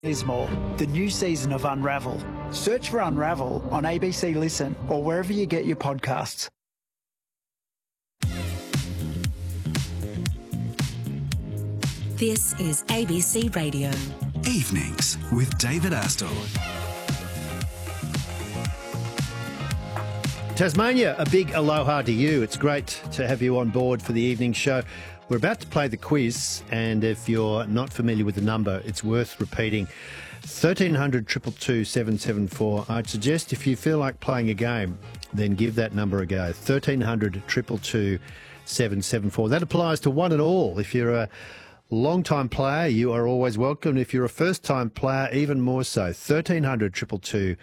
Lismore, the new season of Unravel. Search for Unravel on ABC Listen or wherever you get your podcasts. This is ABC Radio. Evenings with David Astle. Tasmania, a big aloha to you. It's great to have you on board for the evening show. We're about to play the quiz, and if you're not familiar with the number, it's worth repeating. 1300 222 774. I'd suggest if you feel like playing a game, then give that number a go. 1300 222 774. That applies to one and all. If you're a long-time player, you are always welcome. If you're a first-time player, even more so. 1300 222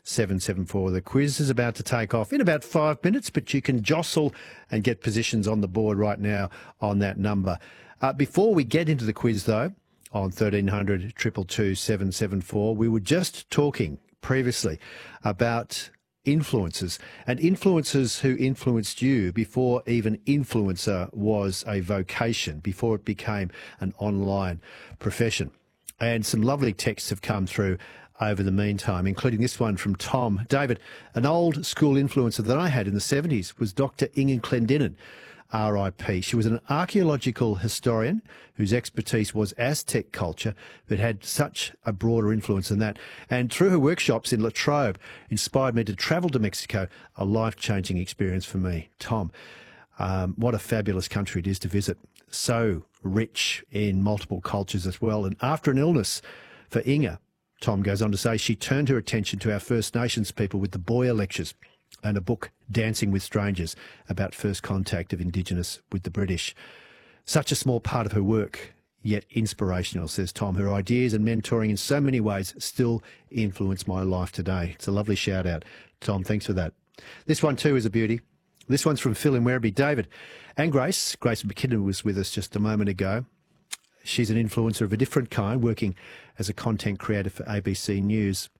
774. The quiz is about to take off in about 5 minutes, but you can jostle and get positions on the board right now on that number. Before we get into the quiz, though, on 1300 222 774, we were just talking previously about influencers and influencers who influenced you before even influencer was a vocation, before it became an online profession. And some lovely texts have come through over the meantime, including this one from Tom. David, an old school influencer that I had in the 70s was Dr. Inge Clendenin, RIP. She was an archaeological historian whose expertise was Aztec culture, but had such a broader influence than that. And through her workshops in Latrobe, inspired me to travel to Mexico, a life-changing experience for me. Tom, what a fabulous country it is to visit. So rich in multiple cultures as well. And after an illness for Inge, Tom goes on to say she turned her attention to our First Nations people with the Boyer Lectures and a book, Dancing with Strangers, about first contact of Indigenous with the British. Such a small part of her work, yet inspirational, says Tom. Her ideas and mentoring in so many ways still influence my life today. It's a lovely shout out. Tom, thanks for that. This one too is a beauty. This one's from Phil in Werribee. David and Grace. Grace McKinnon was with us just a moment ago. She's an influencer of a different kind, working as a content creator for ABC News.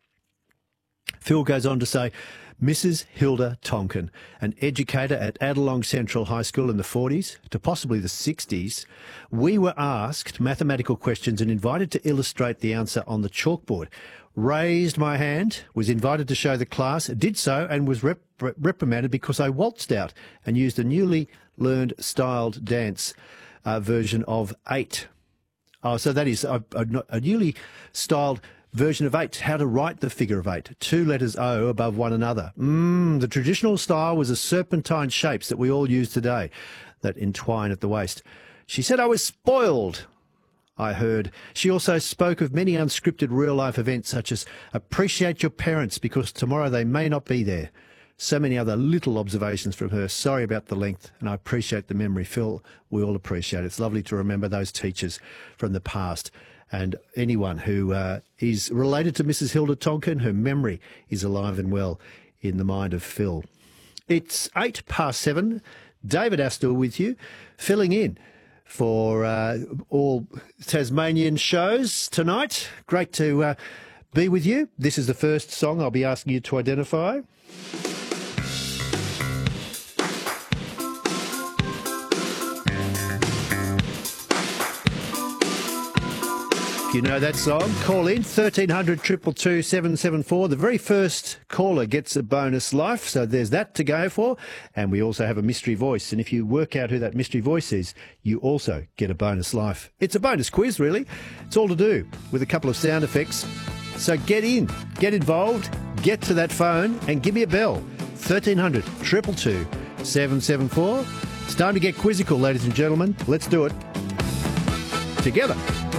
Phil goes on to say, Mrs. Hilda Tonkin, an educator at Adelong Central High School in the 40s to possibly the 60s, we were asked mathematical questions and invited to illustrate the answer on the chalkboard. Raised my hand, was invited to show the class, did so and was reprimanded because I waltzed out and used a newly learned styled dance version of 8. Oh, so that is a newly styled version of 8, how to write the figure of 8, 2 letters O above one another. The traditional style was the serpentine shapes that we all use today that entwine at the waist. She said I was spoiled, I heard. She also spoke of many unscripted real-life events such as appreciate your parents because tomorrow they may not be there. So many other little observations from her. Sorry about the length, and I appreciate the memory. Phil, we all appreciate it. It's lovely to remember those teachers from the past. And anyone who is related to Mrs. Hilda Tonkin, her memory is alive and well in the mind of Phil. It's 7:08. David Astle with you, filling in for all Tasmanian shows tonight. Great to be with you. This is the first song I'll be asking you to identify. If you know that song, call in 1300 222 774. The very first caller gets a bonus life, so there's that to go for. And we also have a mystery voice. And if you work out who that mystery voice is, you also get a bonus life. It's a bonus quiz, really. It's all to do with a couple of sound effects. So get in, get involved, get to that phone and give me a bell. 1300 222 774. It's time to get quizzical, ladies and gentlemen. Let's do it together.